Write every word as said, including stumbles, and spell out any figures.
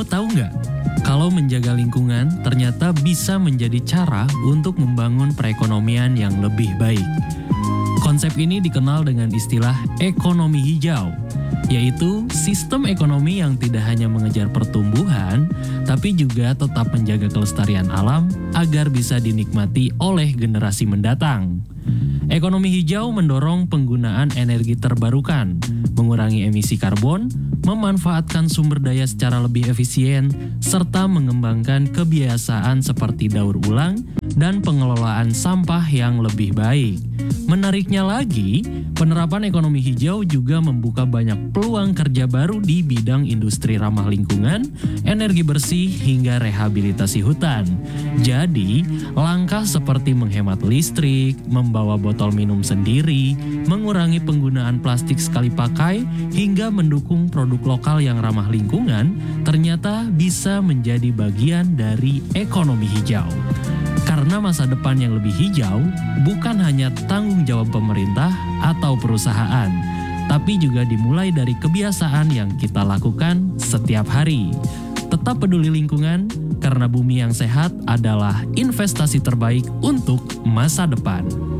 tahu nggak? Kalau menjaga lingkungan ternyata bisa menjadi cara untuk membangun perekonomian yang lebih baik. Konsep ini dikenal dengan istilah ekonomi hijau, yaitu sistem ekonomi yang tidak hanya mengejar pertumbuhan, tapi juga tetap menjaga kelestarian alam agar bisa dinikmati oleh generasi mendatang. Ekonomi hijau mendorong penggunaan energi terbarukan, mengurangi emisi karbon, memanfaatkan sumber daya secara lebih efisien, serta mengembangkan kebiasaan seperti daur ulang dan pengelolaan sampah yang lebih baik. Menariknya lagi, penerapan ekonomi hijau juga membuka banyak peluang kerja baru di bidang industri ramah lingkungan, energi bersih, hingga rehabilitasi hutan. Jadi, langkah seperti menghemat listrik, membawa botol minum sendiri, mengurangi penggunaan plastik sekali pakai, hingga mendukung produk lokal yang ramah lingkungan, ternyata bisa menjadi bagian dari ekonomi hijau. Karena masa depan yang lebih hijau bukan hanya tanggung jawab pemerintah atau perusahaan, tapi juga dimulai dari kebiasaan yang kita lakukan setiap hari. Tetap peduli lingkungan, karena bumi yang sehat adalah investasi terbaik untuk masa depan.